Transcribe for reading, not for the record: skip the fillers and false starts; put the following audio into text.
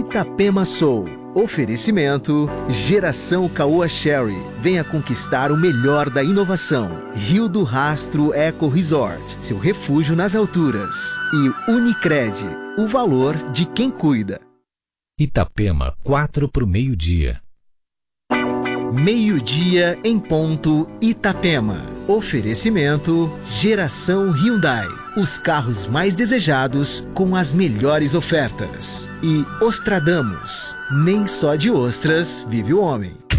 Itapema Soul. Oferecimento Geração Caoa Sherry. Venha conquistar o melhor da inovação. Rio do Rastro Eco Resort. Seu refúgio nas alturas. E Unicred. O valor de quem cuida. Itapema, 4 para o meio-dia. Meio-dia em ponto, Itapema. Oferecimento Geração Hyundai. Os carros mais desejados com as melhores ofertas. E Ostradamus. Nem só de ostras vive o homem.